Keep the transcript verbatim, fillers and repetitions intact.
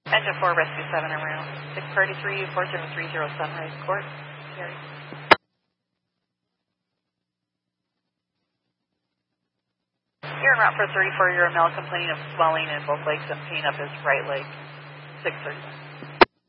Engine four, Rescue seven en route. six thirty-three, four zero three zero Sunrise Court. Gary. You're en route for thirty-four-year-old male complaining of swelling in both legs and pain up his right leg. six thirty.